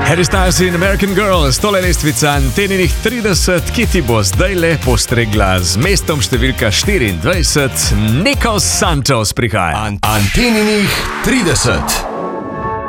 Harry Styles in American Girl, stole lestvica Anteninih 30, ki ti bo zdaj le postregla z mestom številka 24. Nikos Santos prihaja. Anteninih 30.